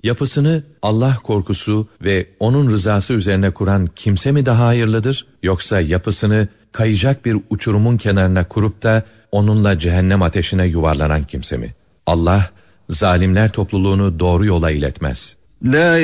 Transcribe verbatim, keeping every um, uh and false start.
Yapısını Allah korkusu ve onun rızası üzerine kuran kimse mi daha hayırlıdır? Yoksa yapısını kayacak bir uçurumun kenarına kurup da onunla cehennem ateşine yuvarlanan kimse mi? Allah, zalimler topluluğunu doğru yola iletmez. La